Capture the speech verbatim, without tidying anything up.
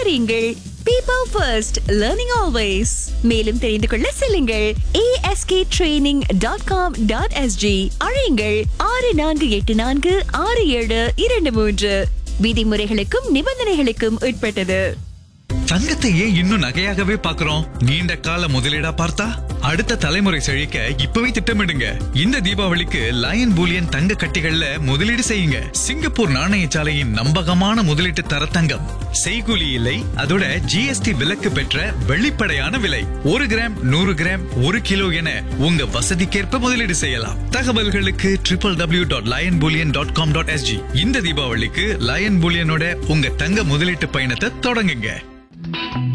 கற்றறியுங்கள். People first, learning always. மேலும் தெரிந்து கொள்ள செல்லுங்கள் a s k training dot com dot s g. அழையுங்கள் ஆறு நான்கு எட்டு நான்கு ஆறு ஏழு இரண்டு மூன்று. விதிமுறைகளுக்கும் நிபந்தனைகளுக்கும் உட்பட்டது. தங்கத்தை ஏன் இன்னும் நகையாகவே பார்க்கிறோம்? நீண்ட கால முதலீடா பார்த்தா அடுத்த தலைமுறை செழிக்க இப்பவே திட்டமிடுங்க. இந்த தீபாவளிக்கு லயன் பூலியன் தங்க கட்டிகள்ல முதலீடு செய்யுங்க. சிங்கப்பூர் நாணயசாலையின் நம்பகமான முதலீட்டு தர தங்கம். செய்கூலி இல்லை, அதோட ஜி எஸ் டி விலக்கு பெற்ற வெளிப்படையான விலை. ஒரு கிராம், நூறு கிராம், ஒரு கிலோ என உங்க வசதிக்கேற்ப முதலீடு செய்யலாம். தகவல்களுக்கு triple W dot line Boolean dot com dot S G. இந்த தீபாவளிக்கு லயன் பூலியனோட உங்க தங்க முதலீட்டு பயணத்தை தொடங்குங்க.